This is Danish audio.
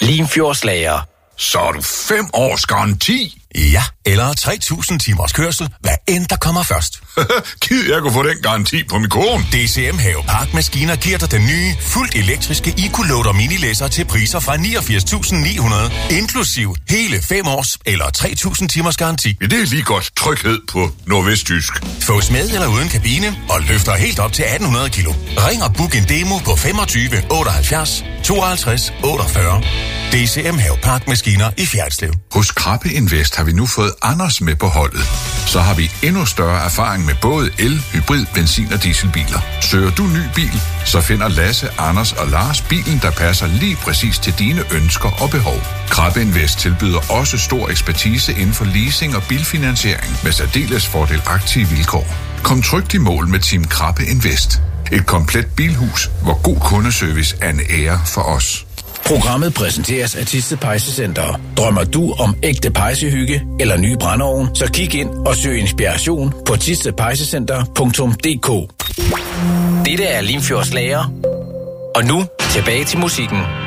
Limfjordslager. Så er du 5 års garanti? Ja, eller 3.000 timers kørsel, hvad end der kommer først. Gid jeg kunne få den garanti på min kone. DCM Havepark Maskiner giver dig den nye, fuldt elektriske EcoLoader minilæsser til priser fra 89.900, inklusiv hele 5 års eller 3.000 timers garanti. Ja, det er lige godt tryghed på nordvestjysk. Fås med eller uden kabine og løfter helt op til 1.800 kilo. Ring og book en demo på 25 78 52 48. DCM Havepark Maskiner i Fjerritslev. Hos Krabbe Invest har vi nu fået Anders med på holdet. Så har vi endnu større erfaring med både el, hybrid, benzin og dieselbiler. Søger du ny bil, så finder Lasse, Anders og Lars bilen, der passer lige præcis til dine ønsker og behov. Krabbe Invest tilbyder også stor ekspertise inden for leasing og bilfinansiering med særdeles fordelagtige vilkår. Kom trygt i mål med Team Krabbe Invest. Et komplet bilhus, hvor god kundeservice er en ære for os. Programmet præsenteres af Thisted Pejsecenter. Drømmer du om ægte pejsehygge eller ny brændeovn, så kig ind og søg inspiration på thistedpejsecenter.dk. Dette er Limfjordslager. Og nu tilbage til musikken.